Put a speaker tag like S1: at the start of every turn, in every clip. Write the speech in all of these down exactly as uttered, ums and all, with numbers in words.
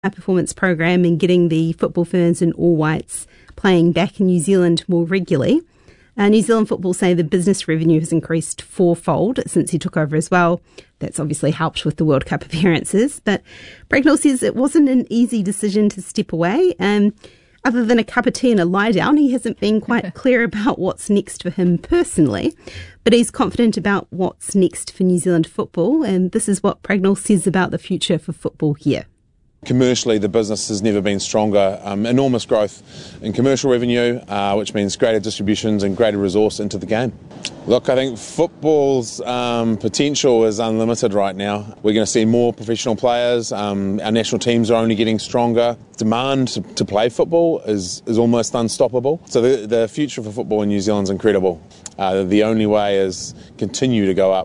S1: performance program and getting the Football Ferns and All Whites playing back in New Zealand more regularly. Uh, New Zealand Football say the business revenue has increased fourfold since he took over as well. That's obviously helped with the World Cup appearances. But Bracknell says it wasn't an easy decision to step away. Um, other than a cup of tea and a lie down, he hasn't been quite clear about what's next for him personally. But he's confident about what's next for New Zealand football. And this is what Bracknell says about the future for football here.
S2: Commercially, the business has never been stronger. Um, enormous growth in commercial revenue, uh, which means greater distributions and greater resource into the game. Look, I think football's um, potential is unlimited right now. We're going to see more professional players. Um, our national teams are only getting stronger. Demand to, to play football is, is almost unstoppable. So the, the future for football in New Zealand is incredible. Uh, the only way is continue to go up.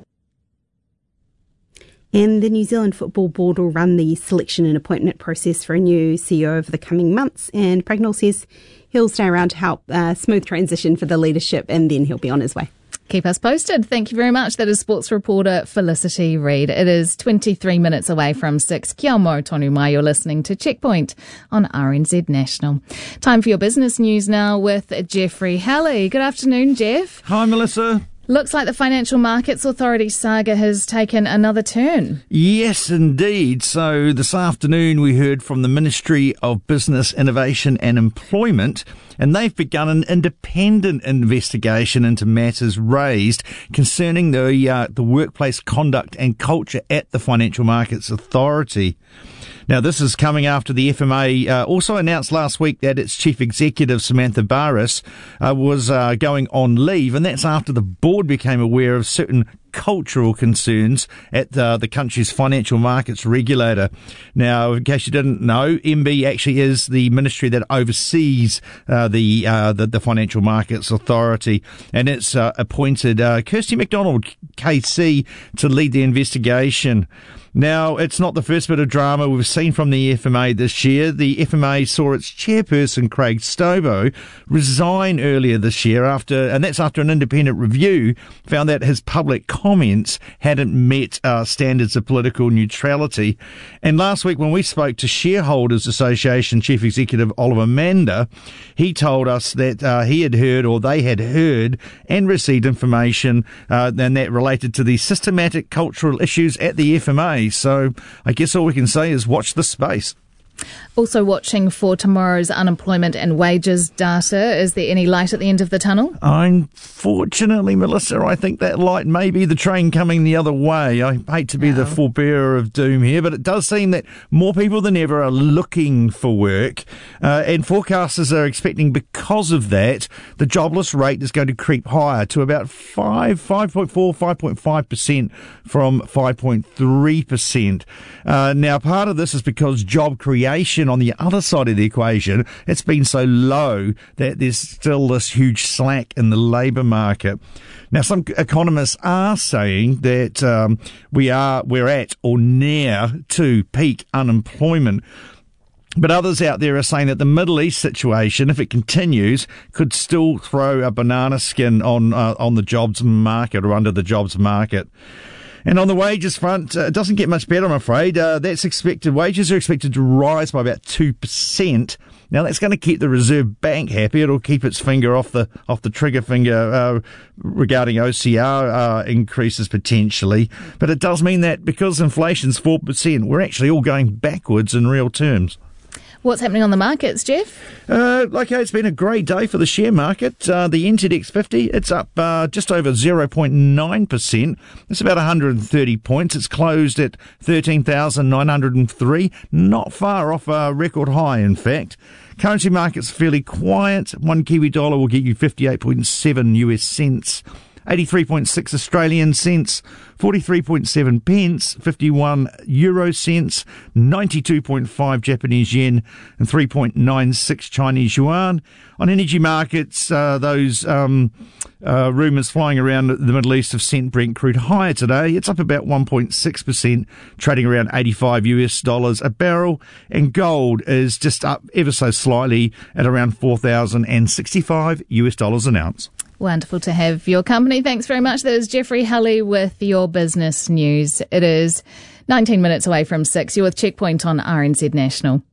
S1: And the New Zealand Football Board will run the selection and appointment process for a new C E O over the coming months. And Bracknell says he'll stay around to help uh, smooth transition for the leadership, and then he'll be on his way.
S3: Keep us posted. Thank you very much. That is sports reporter Felicity Reid. It is twenty-three minutes away from six. Kia mau tonu mai. You're listening to Checkpoint on R N Z National. Time for your business news now with Jeffrey Halley. Good afternoon, Jeff.
S4: Hi, Melissa.
S3: Looks like the Financial Markets Authority saga has taken another turn.
S4: Yes, indeed. So this afternoon we heard from the Ministry of Business, Innovation and Employment, and they've begun an independent investigation into matters raised concerning the uh, the workplace conduct and culture at the Financial Markets Authority. Now, this is coming after the F M A uh, also announced last week that its chief executive, Samantha Barris, uh, was uh, going on leave, and that's after the board became aware of certain cultural concerns at the, the country's financial markets regulator. Now, in case you didn't know, M B actually is the ministry that oversees uh, the, uh, the the Financial Markets Authority, and it's uh, appointed uh, Kirsty McDonald, K C, to lead the investigation. Now, it's not the first bit of drama we've seen from the F M A this year. The F M A saw its chairperson, Craig Stobo, resign earlier this year after, and that's after an independent review found that his public comments hadn't met uh, standards of political neutrality. And last week when we spoke to Shareholders Association Chief Executive Oliver Mander, he told us that uh, he had heard, or they had heard and received information uh, and that related to the systematic cultural issues at the F M A. So I guess all we can say is watch this space.
S3: Also watching for tomorrow's unemployment and wages data. Is there any light at the end of the tunnel?
S4: Unfortunately, Melissa, I think that light may be the train coming the other way. I hate to be
S3: no.
S4: the forebearer of doom here, but it does seem that more people than ever are looking for work. Uh, and forecasters are expecting, because of that, the jobless rate is going to creep higher to about five, five point four, five point five percent from five point three percent. Uh, now, part of this is because job creation on the other side of the equation, it's been so low that there's still this huge slack in the labour market. Now, some economists are saying that um, we are we're at or near to peak unemployment. But others out there are saying that the Middle East situation, if it continues, could still throw a banana skin on uh, on the jobs market or under the jobs market. And on the wages front, uh, it doesn't get much better, I'm afraid. Uh, that's expected. Wages are expected to rise by about two percent. Now, that's going to keep the Reserve Bank happy. It'll keep its finger off the off the trigger finger uh, regarding O C R uh, increases potentially. But it does mean that because inflation's four percent, we're actually all going backwards in real terms.
S3: What's happening on the markets, Jeff?
S4: Uh, okay, it's been a great day for the share market. Uh, the N Z X fifty, it's up uh, just over zero point nine percent. It's about one hundred thirty points. It's closed at thirteen thousand nine hundred three, not far off a record high, in fact. Currency market's fairly quiet. One Kiwi dollar will get you fifty-eight point seven U S cents. eighty-three point six Australian cents, forty-three point seven pence, fifty-one euro cents, ninety-two point five Japanese yen, and three point nine six Chinese yuan. On energy markets, uh, those um, uh, rumours flying around the Middle East have sent Brent crude higher today. It's up about one point six percent, trading around eighty-five U S dollars a barrel, and gold is just up ever so slightly at around four thousand sixty-five U S dollars an ounce.
S3: Wonderful to have your company. Thanks very much. That is Jeffrey Halley with your business news. It is nineteen minutes away from six. You're with Checkpoint on R N Z National.